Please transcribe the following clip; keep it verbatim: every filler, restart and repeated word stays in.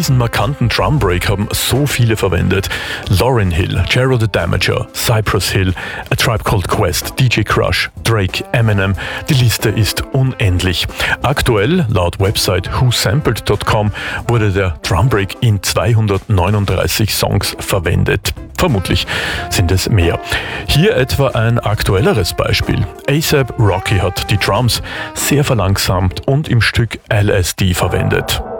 Diesen markanten Drumbreak haben so viele verwendet. Lauryn Hill, Gerald the Damager, Cypress Hill, A Tribe Called Quest, D J Crush, Drake, Eminem. Die Liste ist unendlich. Aktuell, laut Website who sampled dot com, wurde der Drumbreak in zweihundertneununddreißig Songs verwendet. Vermutlich sind es mehr. Hier etwa ein aktuelleres Beispiel. A$AP Rocky hat die Drums sehr verlangsamt und im Stück L S D verwendet.